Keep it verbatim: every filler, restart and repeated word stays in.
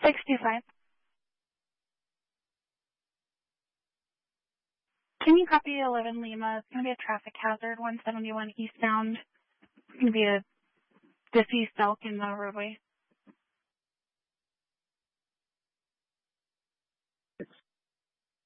sixty-five. Can you copy eleven Lima? It's going to be a traffic hazard, one seventy-one eastbound. It's going to be a deceased elk in the roadway.